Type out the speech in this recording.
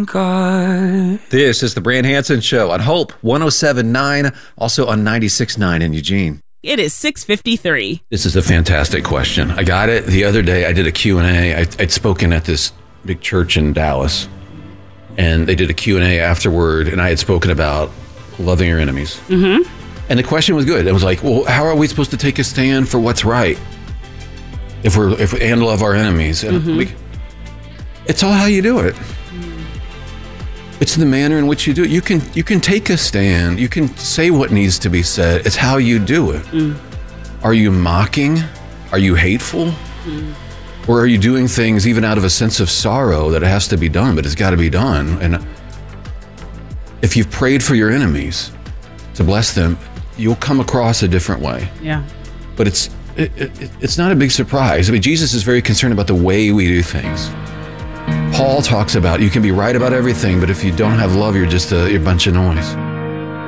God. This is the Brand Hansen Show on Hope 107.9, also on 96.9 in Eugene. It is 6:53. This is a fantastic question. I got it the other day. I did a Q&A. I'd spoken at this big church in Dallas, and they did a Q&A afterward, and I had spoken about loving your enemies. Mm-hmm. And the question was good. It was like, well, how are we supposed to take a stand for what's right if we love our enemies? And it's all how you do it. It's the manner in which you do it. You can take a stand. You can say what needs to be said. It's how you do it. Are you mocking? Are you hateful? Or are you doing things even out of a sense of sorrow that it has to be done, but it's got to be done? And if you've prayed for your enemies to bless them, you'll come across a different way. Yeah. But it's not a big surprise. I mean, Jesus is very concerned about the way we do things. Paul talks about you can be right about everything, but if you don't have love, you're just a bunch of noise.